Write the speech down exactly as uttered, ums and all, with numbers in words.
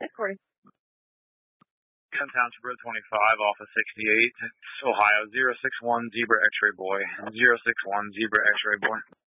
Recording. ten Township Road twenty-five off of sixty-eight, Ohio, zero six one Zebra X-Ray Boy, zero six one Zebra X-Ray Boy.